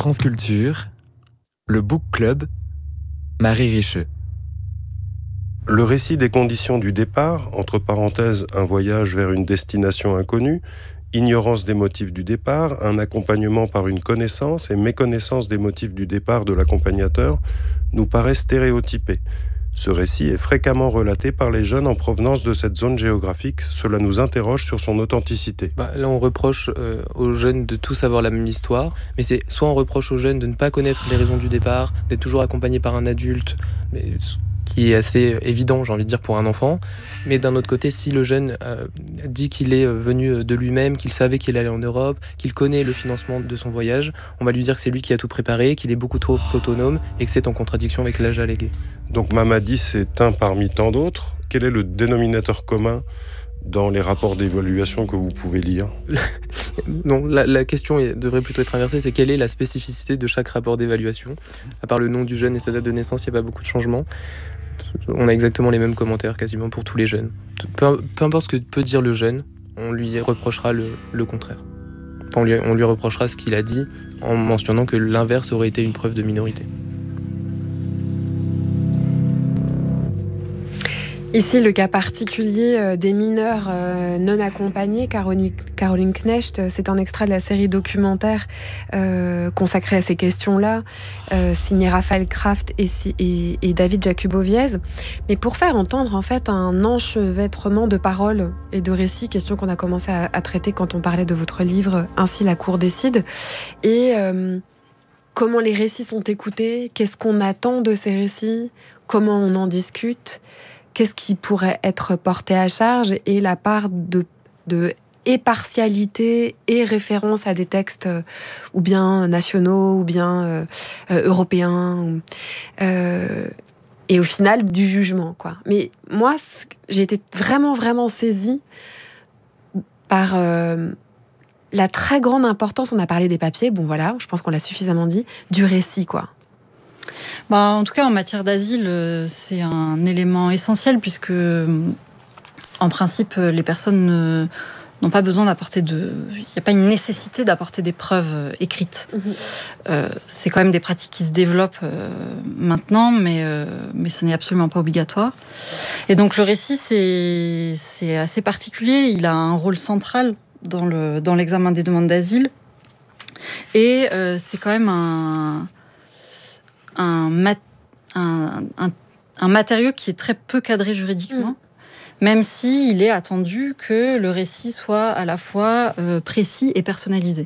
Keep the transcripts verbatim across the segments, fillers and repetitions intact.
France Culture, le Book Club, Marie Richeux. Le récit des conditions du départ, entre parenthèses, un voyage vers une destination inconnue, ignorance des motifs du départ, un accompagnement par une connaissance et méconnaissance des motifs du départ de l'accompagnateur, nous paraît stéréotypé. Ce récit est fréquemment relaté par les jeunes en provenance de cette zone géographique. Cela nous interroge sur son authenticité. Bah, là, on reproche euh, aux jeunes de tous avoir la même histoire, mais c'est soit on reproche aux jeunes de ne pas connaître les raisons du départ, d'être toujours accompagnés par un adulte, mais, ce qui est assez évident, j'ai envie de dire, pour un enfant. Mais d'un autre côté, si le jeune euh, dit qu'il est venu de lui-même, qu'il savait qu'il allait en Europe, qu'il connaît le financement de son voyage, on va lui dire que c'est lui qui a tout préparé, qu'il est beaucoup trop autonome et que c'est en contradiction avec l'âge allégué. Donc Mamadi, c'est un parmi tant d'autres. Quel est le dénominateur commun dans les rapports d'évaluation que vous pouvez lire? Non, la, la question est, devrait plutôt être inversée, c'est quelle est la spécificité de chaque rapport d'évaluation? À part le nom du jeune et sa date de naissance, il n'y a pas beaucoup de changements. On a exactement les mêmes commentaires quasiment pour tous les jeunes. Peu, peu importe ce que peut dire le jeune, on lui reprochera le, le contraire. Enfin, on, lui, on lui reprochera ce qu'il a dit en mentionnant que l'inverse aurait été une preuve de minorité. Ici, le cas particulier des mineurs non accompagnés, Caroline, Caroline Knecht, c'est un extrait de la série documentaire euh, consacrée à ces questions-là, euh, signé Raphaël Kraft et, et, et David Jakubowiez. Mais pour faire entendre en fait un enchevêtrement de paroles et de récits, question qu'on a commencé à, à traiter quand on parlait de votre livre « Ainsi la Cour décide ». Et euh, comment les récits sont écoutés, qu'est-ce qu'on attend de ces récits, comment on en discute, qu'est-ce qui pourrait être porté à charge et la part de, de et partialité et référence à des textes euh, ou bien nationaux ou bien euh, euh, européens ou, euh, et au final du jugement, quoi. Mais moi, j'ai été vraiment vraiment saisie par euh, la très grande importance. On a parlé des papiers, bon voilà, je pense qu'on l'a suffisamment dit, du récit, quoi. Bah, en tout cas, en matière d'asile, c'est un élément essentiel puisque, en principe, les personnes n'ont pas besoin d'apporter de... Il n'y a pas une nécessité d'apporter des preuves écrites. Mmh. Euh, c'est quand même des pratiques qui se développent euh, maintenant, mais, euh, mais ce n'est absolument pas obligatoire. Et donc, le récit, c'est, c'est assez particulier. Il a un rôle central dans, le, dans l'examen des demandes d'asile. Et euh, c'est quand même un... Un, mat- un, un, un matériau qui est très peu cadré juridiquement, mmh. même s'il est attendu que le récit soit à la fois euh, précis et personnalisé.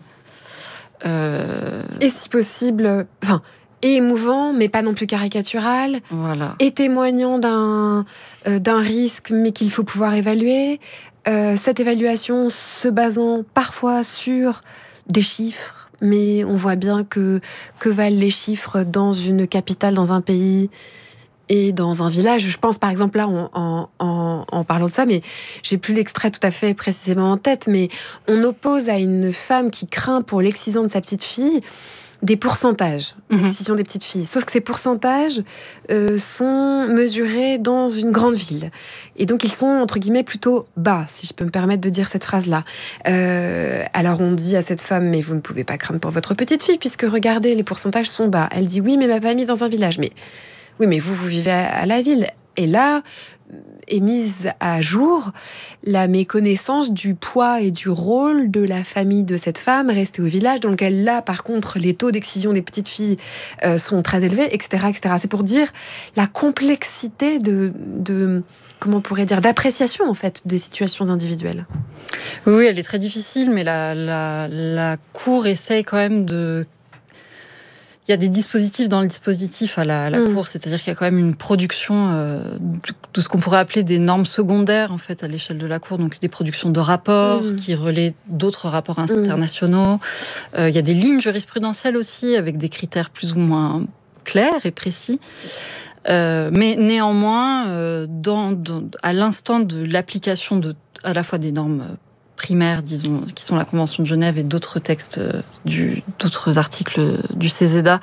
Euh... Et si possible, enfin, et émouvant, mais pas non plus caricatural, voilà. Et témoignant d'un, euh, d'un risque, mais qu'il faut pouvoir évaluer. Euh, cette évaluation se basant parfois sur des chiffres, mais on voit bien que, que valent les chiffres dans une capitale, dans un pays et dans un village. Je pense par exemple là, en, en, en, en parlant de ça, mais j'ai plus l'extrait tout à fait précisément en tête, mais on oppose à une femme qui craint pour l'excision de sa petite fille des pourcentages d'excision mmh. des petites filles. Sauf que ces pourcentages euh, sont mesurés dans une grande ville. Et donc, ils sont, entre guillemets, plutôt bas, si je peux me permettre de dire cette phrase-là. Euh, alors, on dit à cette femme, mais vous ne pouvez pas craindre pour votre petite fille, puisque, regardez, les pourcentages sont bas. Elle dit, oui, mais ma famille est dans un village. Mais oui, mais vous, vous vivez à, à la ville. Et là, est mise à jour la méconnaissance du poids et du rôle de la famille de cette femme restée au village, dans lequel là, par contre, les taux d'excision des petites filles euh, sont très élevés, et cetera, et cetera. C'est pour dire la complexité de, de comment on pourrait dire, d'appréciation en fait des situations individuelles. Oui, elle est très difficile, mais la, la, la Cour essaye quand même de... Il y a des dispositifs dans le dispositif à la, à la mmh. Cour, c'est-à-dire qu'il y a quand même une production euh, de ce qu'on pourrait appeler des normes secondaires en fait à l'échelle de la Cour, donc des productions de rapports mmh. qui relaient d'autres rapports internationaux. Mmh. Euh, il y a des lignes jurisprudentielles aussi avec des critères plus ou moins clairs et précis. Euh, mais néanmoins, euh, dans, dans, à l'instant de l'application de à la fois des normes primaires, disons, qui sont la Convention de Genève et d'autres textes, du, d'autres articles du CESEDA,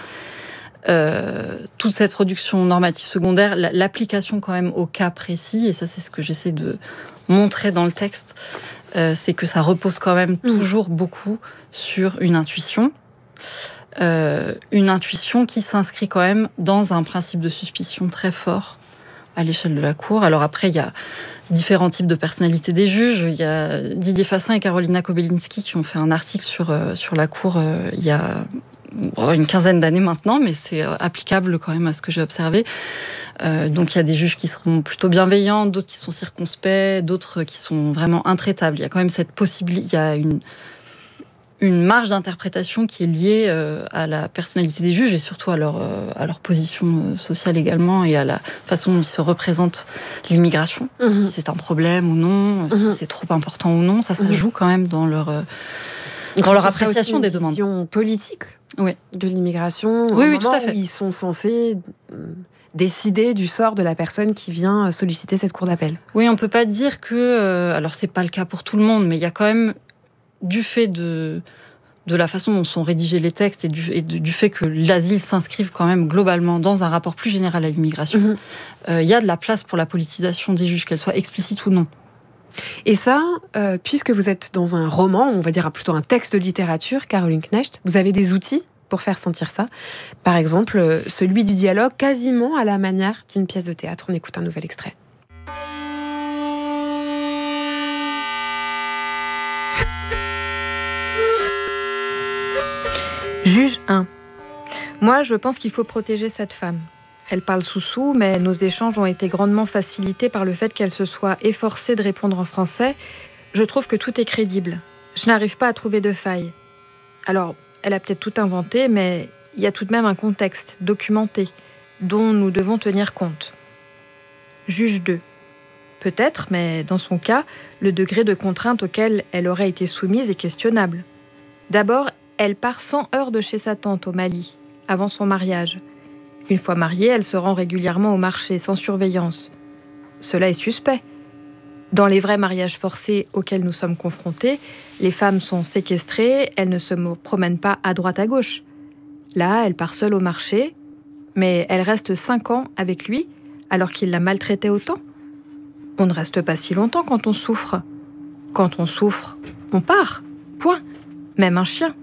euh, toute cette production normative secondaire, l'application quand même au cas précis, et ça c'est ce que j'essaie de montrer dans le texte, euh, c'est que ça repose quand même toujours beaucoup sur une intuition, euh, une intuition qui s'inscrit quand même dans un principe de suspicion très fort à l'échelle de la Cour. Alors après, il y a différents types de personnalités des juges. Il y a Didier Fassin et Karolina Kobylinski qui ont fait un article sur, euh, sur la Cour euh, il y a une quinzaine d'années maintenant, mais c'est applicable quand même à ce que j'ai observé. Euh, donc il y a des juges qui seront plutôt bienveillants, d'autres qui sont circonspects, d'autres qui sont vraiment intraitables. Il y a quand même cette possibilité, il y a une, une marge d'interprétation qui est liée euh, à la personnalité des juges et surtout à leur, euh, à leur position sociale également et à la façon dont ils se représentent l'immigration, mmh. si c'est un problème ou non, mmh. si c'est trop important ou non, ça, ça mmh. joue quand même dans leur... Euh, Donc, dans leur appréciation des demandes. Une vision politique oui. de l'immigration, oui, oui, tout à fait. Où ils sont censés décider du sort de la personne qui vient solliciter cette cour d'appel. Oui, on peut pas dire que... Euh, alors, c'est pas le cas pour tout le monde, mais il y a quand même, du fait de, de la façon dont sont rédigés les textes et du, et de, du fait que l'asile s'inscrive quand même globalement dans un rapport plus général à l'immigration, il mm-hmm. euh, y a de la place pour la politisation des juges, qu'elle soit explicite ou non. Et ça, euh, puisque vous êtes dans un roman, on va dire plutôt un texte de littérature, Caroline Knecht, vous avez des outils pour faire sentir ça. Par exemple, euh, celui du dialogue, quasiment à la manière d'une pièce de théâtre. On écoute un nouvel extrait. Juge un. Moi, je pense qu'il faut protéger cette femme. Elle parle sous-sous, mais nos échanges ont été grandement facilités par le fait qu'elle se soit efforcée de répondre en français. Je trouve que tout est crédible. Je n'arrive pas à trouver de faille. Alors, elle a peut-être tout inventé, mais il y a tout de même un contexte documenté dont nous devons tenir compte. Juge deux. Peut-être, mais dans son cas, le degré de contrainte auquel elle aurait été soumise est questionnable. D'abord, elle part cent heures de chez sa tante au Mali, avant son mariage. Une fois mariée, elle se rend régulièrement au marché, sans surveillance. Cela est suspect. Dans les vrais mariages forcés auxquels nous sommes confrontés, les femmes sont séquestrées, elles ne se promènent pas à droite à gauche. Là, elle part seule au marché, mais elle reste cinq ans avec lui, alors qu'il la maltraitait autant. On ne reste pas si longtemps quand on souffre. Quand on souffre, on part. Point. Même un chien.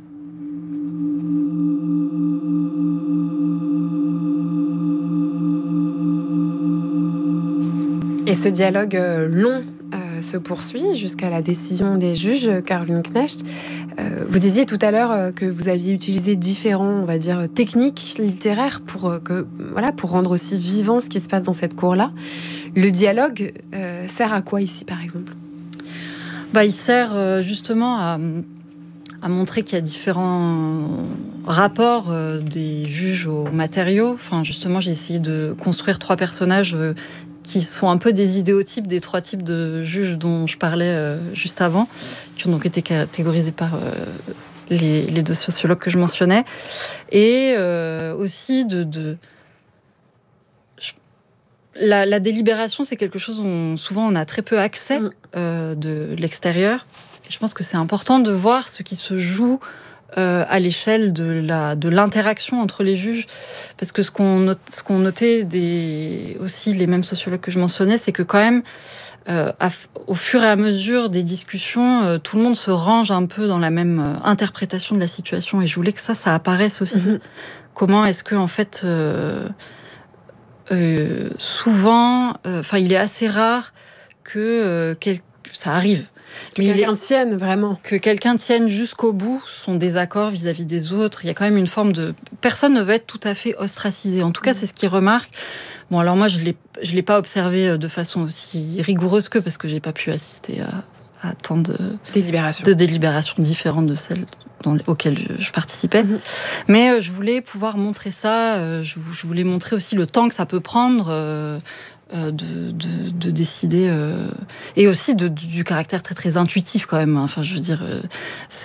Et ce dialogue euh, long euh, se poursuit jusqu'à la décision des juges, Caroline Knecht. Euh, vous disiez tout à l'heure euh, que vous aviez utilisé différents, on va dire, techniques littéraires pour, euh, que, voilà, pour rendre aussi vivant ce qui se passe dans cette cour-là. Le dialogue euh, sert à quoi ici, par exemple ? Bah, il sert euh, justement à, à montrer qu'il y a différents rapports euh, des juges aux matériaux. Enfin, justement, j'ai essayé de construire trois personnages euh, qui sont un peu des idéotypes des trois types de juges dont je parlais euh, juste avant, qui ont donc été catégorisés par euh, les, les deux sociologues que je mentionnais. Et euh, aussi de... de je, la, la délibération, c'est quelque chose dont souvent on a très peu accès euh, de l'extérieur. Et je pense que c'est important de voir ce qui se joue Euh, à l'échelle de, la, de l'interaction entre les juges. Parce que ce qu'on, note, ce qu'on notait des, aussi les mêmes sociologues que je mentionnais, c'est que quand même, euh, à, au fur et à mesure des discussions, euh, tout le monde se range un peu dans la même euh, interprétation de la situation. Et je voulais que ça, ça apparaisse aussi. Mmh. Comment est-ce que, en fait, euh, euh, souvent, enfin, euh, il est assez rare que euh, quel, ça arrive. Que Mais quelqu'un est, tienne, vraiment. Que quelqu'un tienne jusqu'au bout son désaccord vis-à-vis des autres. Il y a quand même une forme de... Personne ne veut être tout à fait ostracisé. En tout cas, mmh. c'est ce qu'il remarque. Bon, alors moi, je l'ai, je l'ai pas observé de façon aussi rigoureuse qu'eux, parce que j'ai pas pu assister à, à tant de délibérations. de délibérations différentes de celles dans, auxquelles je, je participais. Mmh. Mais euh, je voulais pouvoir montrer ça. Euh, je, je voulais montrer aussi le temps que ça peut prendre... Euh, De, de, de décider euh, et aussi de, du caractère très très intuitif quand même. Enfin, je veux dire, euh,